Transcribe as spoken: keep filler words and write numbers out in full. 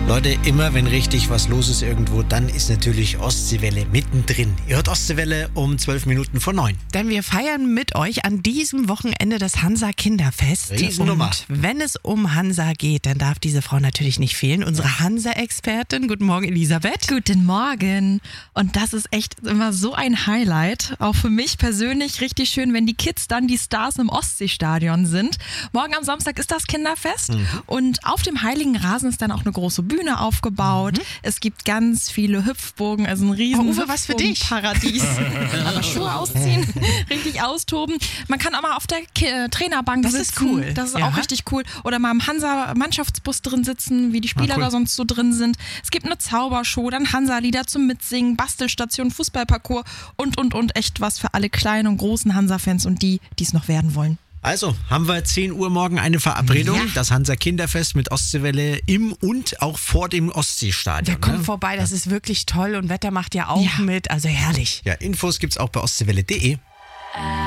Leute, immer wenn richtig was los ist irgendwo, dann ist natürlich Ostseewelle mittendrin. Ihr hört Ostseewelle um zwölf Minuten vor neun. Denn wir feiern mit euch an diesem Wochenende das Hansa Kinderfest. Riesennummer. Und wenn es um Hansa geht, dann darf diese Frau natürlich nicht fehlen. Unsere Hansa-Expertin. Guten Morgen, Elisabeth. Guten Morgen. Und das ist echt immer so ein Highlight. Auch für mich persönlich richtig schön, wenn die Kids dann die Stars im Ostseestadion sind. Morgen am Samstag ist das Kinderfest. Mhm. Und auf dem Heiligen Rasen ist dann auch eine große Bühne aufgebaut. Mhm. Es gibt ganz viele Hüpfburgen, also ein riesen oh, Uwe, was für dich? Paradies. Aber Schuhe ausziehen, richtig austoben. Man kann auch mal auf der K- Trainerbank das sitzen. Das ist cool. Das ist ja. auch richtig cool. Oder mal im Hansa-Mannschaftsbus drin sitzen, wie die Spieler ah, cool. da sonst so drin sind. Es gibt eine Zaubershow, dann Hansa-Lieder zum Mitsingen, Bastelstation, Fußballparcours und, und, und. Echt was für alle kleinen und großen Hansa-Fans und die, die es noch werden wollen. Also, haben wir zehn Uhr morgen eine Verabredung. Ja. Das Hansa Kinderfest mit Ostseewelle im und auch vor dem Ostseestadion. Ja, kommt ne? vorbei, das ist wirklich toll und Wetter macht ja auch ja. mit, also herrlich. Ja, Infos gibt's auch bei ostseewelle punkt de.